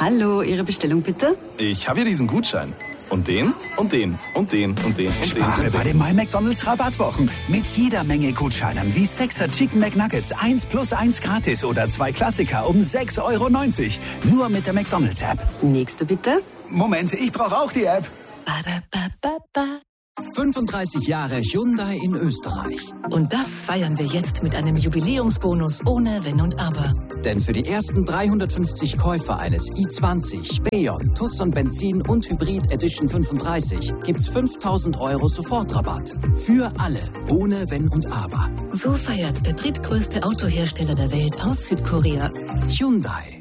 Hallo, Ihre Bestellung bitte? Ich habe hier diesen Gutschein. Und den, und den, und den, und den, und Spare den. bei den MyMcDonald's Rabattwochen. Mit jeder Menge Gutscheinen wie 6er Chicken McNuggets 1 plus 1 gratis oder 2 Klassiker um 6,90 €. Nur mit der McDonald's App. Nächste bitte. Moment, ich brauche auch die App. 35 Jahre Hyundai in Österreich. Und das feiern wir jetzt mit einem Jubiläumsbonus ohne Wenn und Aber. Denn für die ersten 350 Käufer eines i20, Bayon, Tucson Benzin und Hybrid Edition 35 gibt's 5.000 € Sofortrabatt. Für alle, ohne Wenn und Aber. So feiert der drittgrößte Autohersteller der Welt aus Südkorea. Hyundai.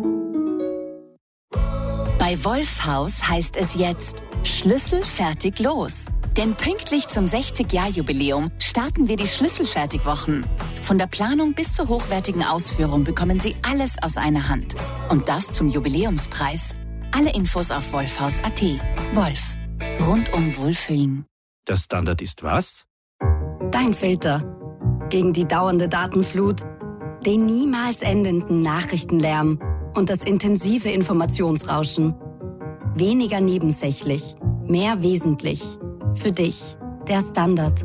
Bei Wolfhaus heißt es jetzt Schlüsselfertig los. Denn pünktlich zum 60-Jahr-Jubiläum starten wir die Schlüsselfertigwochen. Von der Planung bis zur hochwertigen Ausführung bekommen Sie alles aus einer Hand. Und das zum Jubiläumspreis. Alle Infos auf wolfhaus.at. Wolf. Rundum Wohlfühlen. Der Standard ist was? Dein Filter. Gegen die dauernde Datenflut, den niemals endenden Nachrichtenlärm und das intensive Informationsrauschen. Weniger nebensächlich, mehr wesentlich. Für dich, der Standard.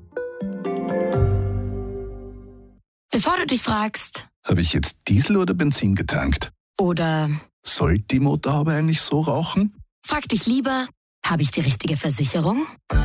Bevor du dich fragst, Habe ich jetzt Diesel oder Benzin getankt? oder Sollte die Motorhaube eigentlich so rauchen? frag dich lieber, habe ich die richtige Versicherung?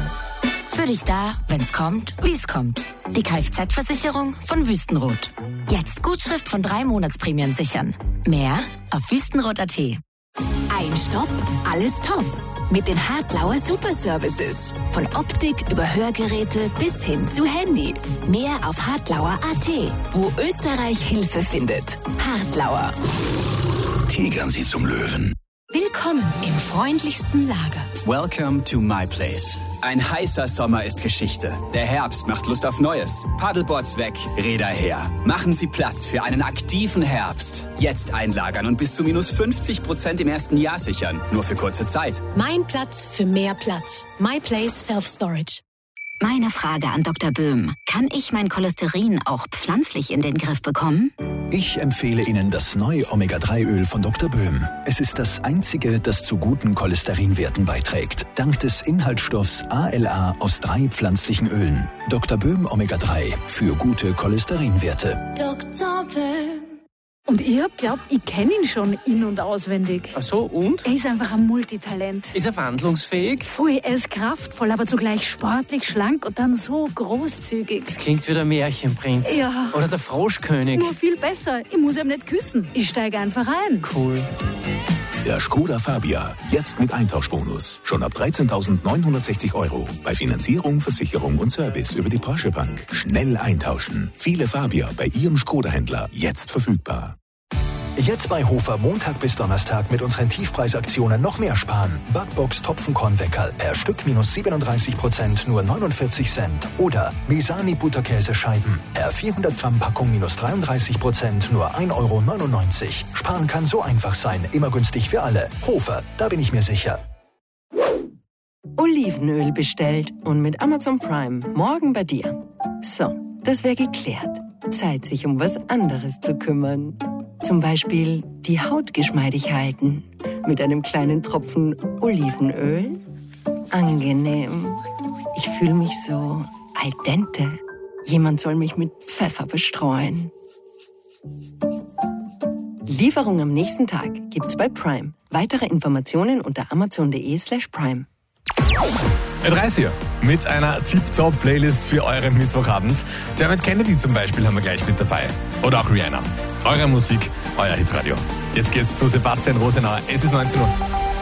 Für dich da, wenn's kommt, wie's kommt. Die Kfz-Versicherung von Wüstenrot. Jetzt Gutschrift von 3 Monatsprämien sichern. Mehr auf wüstenrot.at. Ein Stopp, alles top. Mit den Hartlauer Superservices. Von Optik über Hörgeräte bis hin zu Handy. Mehr auf hartlauer.at, wo Österreich Hilfe findet. Hartlauer. Tigern Sie zum Löwen. Willkommen im freundlichsten Lager. Welcome to my place. Ein heißer Sommer ist Geschichte. Der Herbst macht Lust auf Neues. Paddleboards weg, Räder her. Machen Sie Platz für einen aktiven Herbst. Jetzt einlagern und bis zu minus 50% im ersten Jahr sichern. Nur für kurze Zeit. Mein Platz für mehr Platz. My Place Self Storage. Meine Frage an Dr. Böhm. Kann ich mein Cholesterin auch pflanzlich in den Griff bekommen? Ich empfehle Ihnen das neue Omega-3-Öl von Dr. Böhm. Es ist das einzige, das zu guten Cholesterinwerten beiträgt. Dank des Inhaltsstoffs ALA aus 3 pflanzlichen Ölen. Dr. Böhm Omega-3 für gute Cholesterinwerte. Dr. Böhm. Und ich hab glaubt, ich kenne ihn schon in- und auswendig. Ach so, und? Er ist einfach ein Multitalent. Ist er wandlungsfähig? Voll, er ist kraftvoll, aber zugleich sportlich, schlank und dann so großzügig. Das klingt wie der Märchenprinz. Ja. Oder der Froschkönig. Nur viel besser. Ich muss ihm nicht küssen. Ich steige einfach ein. Cool. Der Skoda Fabia, jetzt mit Eintauschbonus. Schon ab 13.960 €. Bei Finanzierung, Versicherung und Service über die Porsche Bank. Schnell eintauschen. Viele Fabia bei Ihrem Skoda-Händler jetzt verfügbar. Jetzt bei Hofer Montag bis Donnerstag mit unseren Tiefpreisaktionen noch mehr sparen. Backbox Topfenkornweckerl per Stück minus 37%, nur 49 Cent. Oder Mesani Butterkäsescheiben per 400 Gramm Packung minus 33%, nur 1,99 €. Sparen kann so einfach sein, immer günstig für alle. Hofer, da bin ich mir sicher. Olivenöl bestellt und mit Amazon Prime morgen bei dir. So, das wäre geklärt. Zeit, sich um was anderes zu kümmern. Zum Beispiel die Haut geschmeidig halten. Mit einem kleinen Tropfen Olivenöl. Angenehm. Ich fühle mich so al dente. Jemand soll mich mit Pfeffer bestreuen. Lieferung am nächsten Tag gibt's bei Prime. Weitere Informationen unter amazon.de/prime. Reis hier mit einer Tip-Top-Playlist für euren Mittwochabend. Dermot Kennedy zum Beispiel haben wir gleich mit dabei. Oder auch Rihanna. Eure Musik, euer Hitradio. Jetzt geht's zu Sebastian Rosenauer. Es ist 19 Uhr.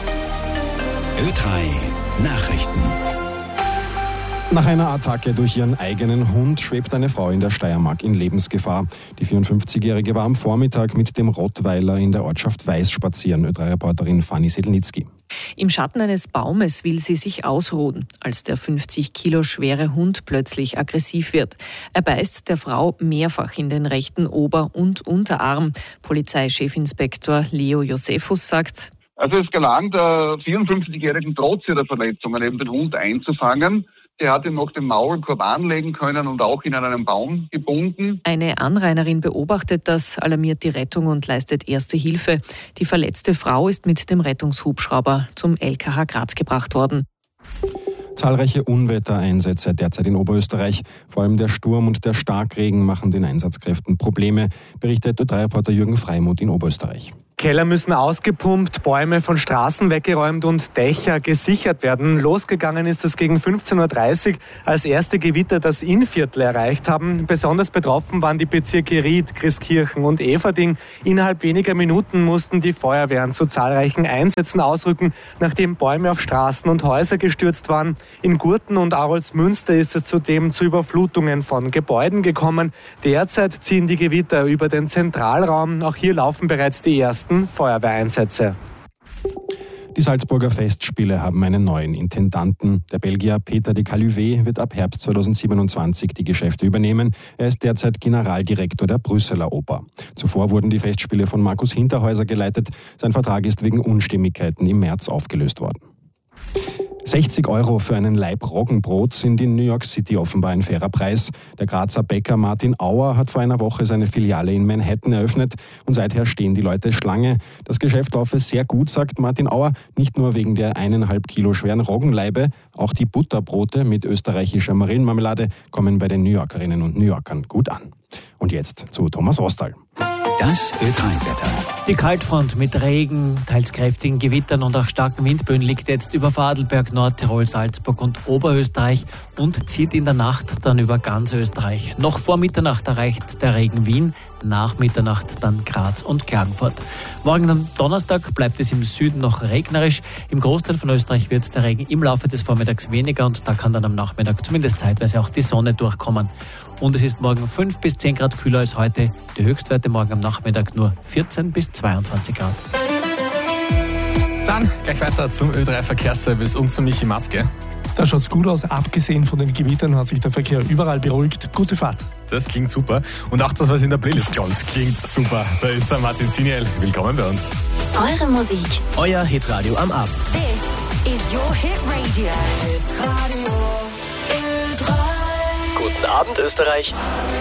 Ö3 Nachrichten. Nach einer Attacke durch ihren eigenen Hund schwebt eine Frau in der Steiermark in Lebensgefahr. Die 54-Jährige war am Vormittag mit dem Rottweiler in der Ortschaft Weiß spazieren. Ö3-Reporterin Fanny Sedlnitzky. Im Schatten eines Baumes will sie sich ausruhen, als der 50 Kilo schwere Hund plötzlich aggressiv wird. Er beißt der Frau mehrfach in den rechten Ober- und Unterarm. Polizeichefinspektor Leo Josephus sagt: Also es gelang der 54-Jährigen trotz ihrer Verletzungen eben den Hund einzufangen. Der hat ihn nach dem Maulkorb anlegen können und auch ihn an einen Baum gebunden. Eine Anrainerin beobachtet das, alarmiert die Rettung und leistet erste Hilfe. Die verletzte Frau ist mit dem Rettungshubschrauber zum LKH Graz gebracht worden. Zahlreiche Unwettereinsätze derzeit in Oberösterreich. Vor allem der Sturm und der Starkregen machen den Einsatzkräften Probleme, berichtet Ö3-Reporter Jürgen Freimuth in Oberösterreich. Keller müssen ausgepumpt, Bäume von Straßen weggeräumt und Dächer gesichert werden. Losgegangen ist es gegen 15.30 Uhr, als erste Gewitter das Innviertel erreicht haben. Besonders betroffen waren die Bezirke Ried, Christkirchen und Everding. Innerhalb weniger Minuten mussten die Feuerwehren zu zahlreichen Einsätzen ausrücken, nachdem Bäume auf Straßen und Häuser gestürzt waren. In Gurten und Aroldsmünster ist es zudem zu Überflutungen von Gebäuden gekommen. Derzeit ziehen die Gewitter über den Zentralraum. Auch hier laufen bereits die ersten Feuerwehreinsätze. Die Salzburger Festspiele haben einen neuen Intendanten. Der Belgier Peter de Caluvet wird ab Herbst 2027 die Geschäfte übernehmen. Er ist derzeit Generaldirektor der Brüsseler Oper. Zuvor wurden die Festspiele von Markus Hinterhäuser geleitet. Sein Vertrag ist wegen Unstimmigkeiten im März aufgelöst worden. 60 € für einen Laib Roggenbrot sind in New York City offenbar ein fairer Preis. Der Grazer Bäcker Martin Auer hat vor einer Woche seine Filiale in Manhattan eröffnet und seither stehen die Leute Schlange. Das Geschäft laufe sehr gut, sagt Martin Auer, nicht nur wegen der 1,5 Kilo schweren Roggenlaibe, auch die Butterbrote mit österreichischer Marillenmarmelade kommen bei den New Yorkerinnen und New Yorkern gut an. Und jetzt zu Thomas Rostal. Das Ö3-Wetter. Die Kaltfront mit Regen, teils kräftigen Gewittern und auch starken Windböen liegt jetzt über Vorarlberg, Nordtirol, Salzburg und Oberösterreich und zieht in der Nacht dann über ganz Österreich. Noch vor Mitternacht erreicht der Regen Wien, nach Mitternacht dann Graz und Klagenfurt. Morgen am Donnerstag bleibt es im Süden noch regnerisch. Im Großteil von Österreich wird der Regen im Laufe des Vormittags weniger und da kann dann am Nachmittag zumindest zeitweise auch die Sonne durchkommen. Und es ist morgen 5 bis 10 Grad kühler als heute. Die Höchstwerte morgen am Nachmittag nur 14 bis 22 Grad. Dann gleich weiter zum Ö3-Verkehrsservice und zu Michi Matzke. Da schaut's gut aus. Abgesehen von den Gewittern hat sich der Verkehr überall beruhigt. Gute Fahrt. Das klingt super. Und auch das, was in der Playlist kommt, klingt super. Da ist der Martin Ziniel. Willkommen bei uns. Eure Musik. Euer Hitradio am Abend. This is your Hit Radio. Guten Abend, Österreich.